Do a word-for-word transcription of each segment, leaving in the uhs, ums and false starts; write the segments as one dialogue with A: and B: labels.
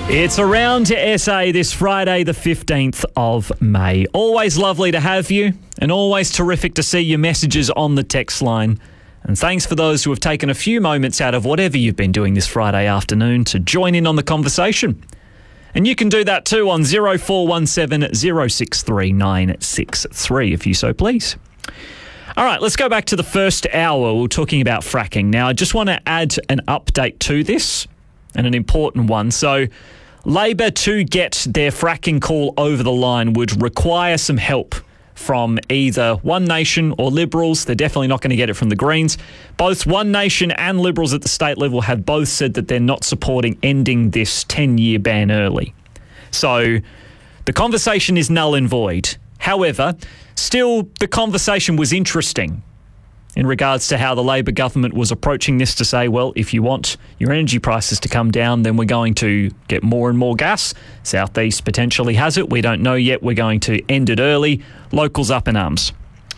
A: It's Around S A this Friday, the fifteenth of May. Always lovely to have you and always terrific to see your messages on the text line. And thanks for those who have taken a few moments out of whatever you've been doing this Friday afternoon to join in on the conversation. And you can do that too on zero four one seven zero six three nine six three if you so please. All right, let's go back to the first hour. We were talking about fracking. Now, I just want to add an update to this, and an important one. So, Labor, to get their fracking call over the line, would require some help from either One Nation or Liberals. They're definitely not going to get it from the Greens. Both One Nation and Liberals at the state level have both said that they're not supporting ending this ten-year ban early. So the conversation is null and void. However, still, the conversation was interesting in regards to how the Labor government was approaching this to say, well, if you want your energy prices to come down, then we're going to get more and more gas. Southeast potentially has it. We don't know yet. We're going to end it early. Locals up in arms.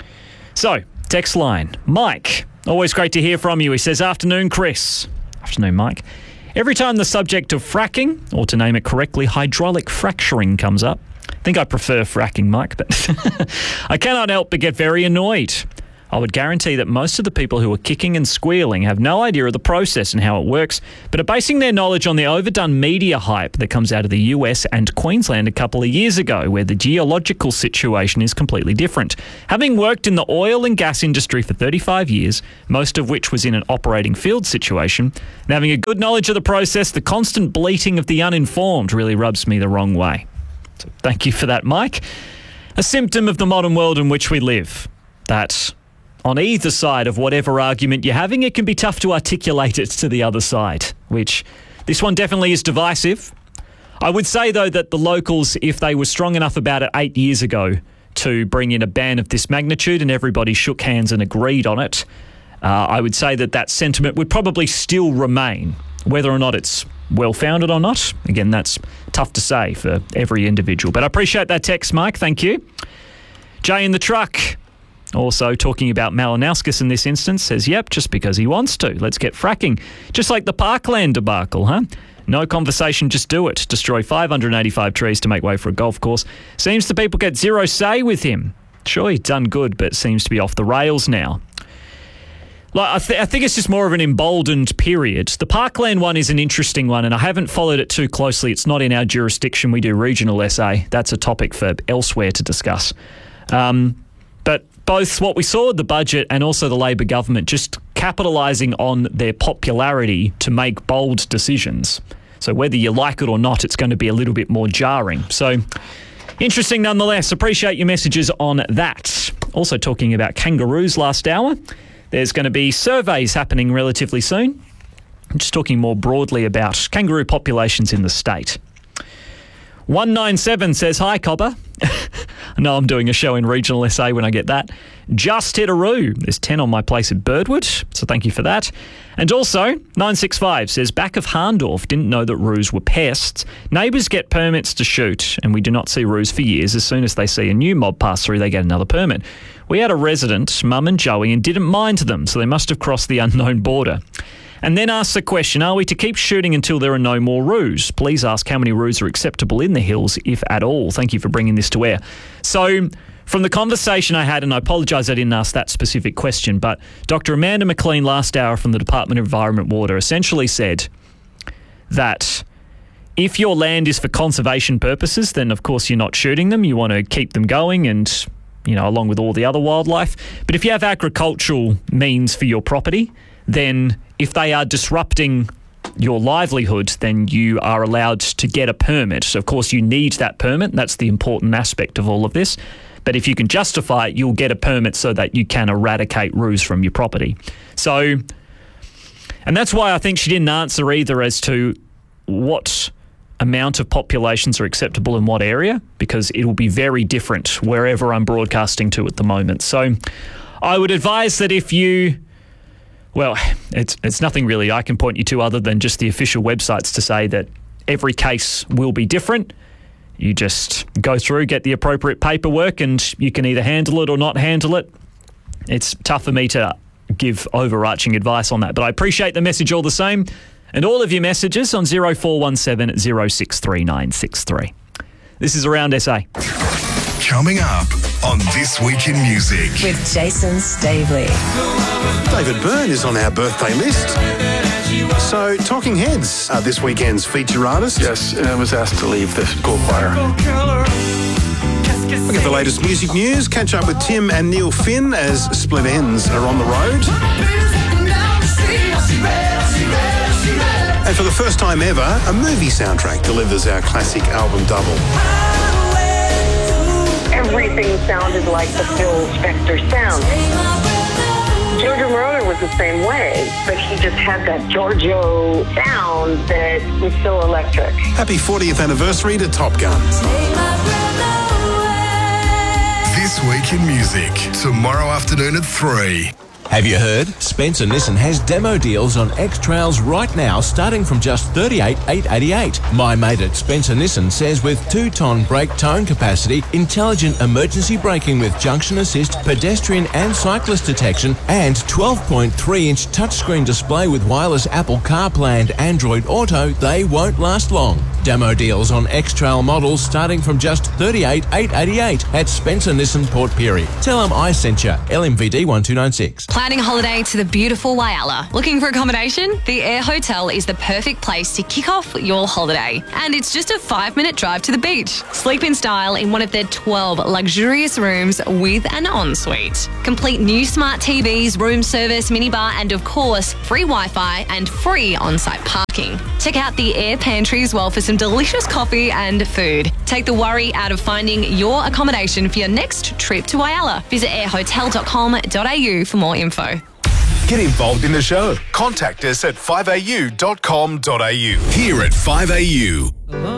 A: So, text line. Mike, always great to hear from you. He says, afternoon, Chris. Afternoon, Mike. Every time the subject of fracking, or to name it correctly, hydraulic fracturing comes up, I think I prefer fracking, Mike, but I cannot help but get very annoyed. I would guarantee that most of the people who are kicking and squealing have no idea of the process and how it works, but are basing their knowledge on the overdone media hype that comes out of the U S and Queensland a couple of years ago, where the geological situation is completely different. Having worked in the oil and gas industry for thirty-five years, most of which was in an operating field situation, and having a good knowledge of the process, the constant bleating of the uninformed really rubs me the wrong way. So thank you for that, Mike. A symptom of the modern world in which we live, that on either side of whatever argument you're having, it can be tough to articulate it to the other side, which this one definitely is divisive. I would say, though, that the locals, if they were strong enough about it eight years ago to bring in a ban of this magnitude and everybody shook hands and agreed on it, uh, I would say that that sentiment would probably still remain. Whether or not it's well-founded or not, again, that's tough to say for every individual. But I appreciate that text, Mike. Thank you. Jay in the truck, also talking about Malinauskas in this instance, says, yep, just because he wants to. Let's get fracking. Just like the Parkland debacle, huh? No conversation, just do it. Destroy five hundred eighty-five trees to make way for a golf course. Seems the people get zero say with him. Sure, he's done good, but seems to be off the rails now. Like, I, th- I think it's just more of an emboldened period. The Parkland one is an interesting one, and I haven't followed it too closely. It's not in our jurisdiction. We do regional S A. That's a topic for elsewhere to discuss. Um, but both what we saw with the budget and also the Labor government just capitalising on their popularity to make bold decisions. So whether you like it or not, it's going to be a little bit more jarring. So interesting nonetheless. Appreciate your messages on that. Also talking about kangaroos last hour. There's going to be surveys happening relatively soon. I'm just talking more broadly about kangaroo populations in the state. one nine seven says, hi, Cobber. I know I'm doing a show in regional S A when I get that. Just hit a roo. There's ten on my place at Birdwood, so thank you for that. And also, nine six five says, back of Harndorf, didn't know that roos were pests. Neighbours get permits to shoot, and we do not see roos for years. As soon as they see a new mob pass through, they get another permit. We had a resident, Mum and Joey, and didn't mind them, so they must have crossed the unknown border. And then asks the question, are we to keep shooting until there are no more roos? Please ask how many roos are acceptable in the hills, if at all. Thank you for bringing this to air. So from the conversation I had, and I apologise I didn't ask that specific question, but Doctor Amanda McLean last hour from the Department of Environment Water essentially said that if your land is for conservation purposes, then of course you're not shooting them. You want to keep them going and, you know, along with all the other wildlife. But if you have agricultural means for your property, then if they are disrupting your livelihood, then you are allowed to get a permit. So, of course, you need that permit. That's the important aspect of all of this. But if you can justify it, you'll get a permit so that you can eradicate roos from your property. So, and that's why I think she didn't answer either as to what amount of populations are acceptable in what area, because it will be very different wherever I'm broadcasting to at the moment. So I would advise that if you... Well, it's it's nothing really I can point you to other than just the official websites to say that every case will be different. You just go through, get the appropriate paperwork, and you can either handle it or not handle it. It's tough for me to give overarching advice on that, but I appreciate the message all the same. And all of your messages on zero four one seven zero six three nine six three. This is Around S A.
B: Coming up on This Week in Music.
C: With Jason Stavely.
D: David Byrne is on our birthday list. So, Talking Heads are this weekend's feature artist.
E: Yes, and I was asked to leave the school choir.
D: Look at the latest music news. Catch up with Tim and Neil Finn as Split Ends are on the road. And for the first time ever, a movie soundtrack delivers our classic album double.
F: Everything sounded like the Phil Spector sound. Giorgio Moroder was the same way, but he just had that Giorgio sound that was so electric.
D: Happy fortieth anniversary to Top Gun.
B: This Week in Music, tomorrow afternoon at three.
G: Have you heard? Spencer Nissan has demo deals on X-Trails right now, starting from just thirty-eight thousand eight hundred eighty-eight dollars. My mate at Spencer Nissan says with two-ton brake tone capacity, intelligent emergency braking with junction assist, pedestrian and cyclist detection, and twelve point three inch touchscreen display with wireless Apple CarPlay and Android Auto, they won't last long. Demo deals on X-Trail models starting from just thirty-eight thousand eight hundred eighty-eight dollars at Spencer Nissan Port Pirie. Tell them I sent you. L M V D one two nine six.
H: Planning a holiday to the beautiful Whyalla. Looking for accommodation? The Air Hotel is the perfect place to kick off your holiday. And it's just a five-minute drive to the beach. Sleep in style in one of their twelve luxurious rooms with an ensuite. Complete new smart T Vs, room service, minibar, and of course, free Wi-Fi and free on-site parking. Check out the Air Pantry as well for some delicious coffee and food. Take the worry out of finding your accommodation for your next trip to Whyalla. Visit air hotel dot com dot a u for more info.
B: Get involved in the show. Contact us at five a u dot com dot a u. Here at five A U.